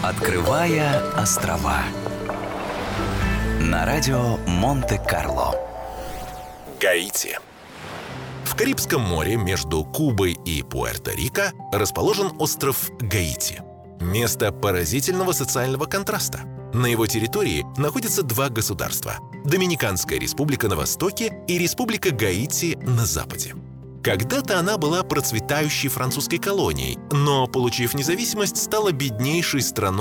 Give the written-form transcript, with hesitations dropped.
Открывая острова на радио Монте-Карло. Гаити. В Карибском море между Кубой и Пуэрто-Рико расположен остров Гаити. Место поразительного социального контраста. На его территории находятся два государства – Доминиканская республика на востоке и Республика Гаити на западе. Когда-то она была процветающей французской колонией, но, получив независимость, стала беднейшей страной